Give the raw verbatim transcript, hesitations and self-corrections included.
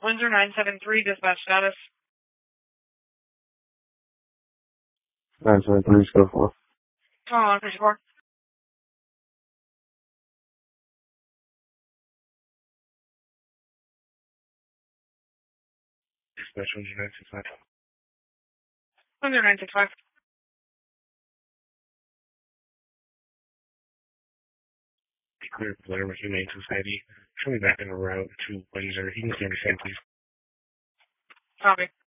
Windsor nine seven three, dispatch status. nine seven three, go for. Come on, push four. Dispatch Windsor nine six five. Windsor nine six five. Be clear, Blair with Humane Society. Show me back in the route to Windsor. You can clear me, please. Copy.